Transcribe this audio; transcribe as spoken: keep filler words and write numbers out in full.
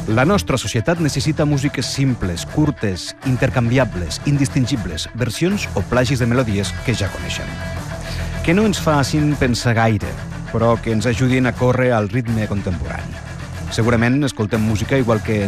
La nostra societat necessita músiques simples, curtes, intercanviables, indistingibles, versions o plagis de melodies que ja coneixem. Que no ens facin pensar gaire, però que ens ajudin a córrer al ritme contemporani. Segurament escoltem música igual que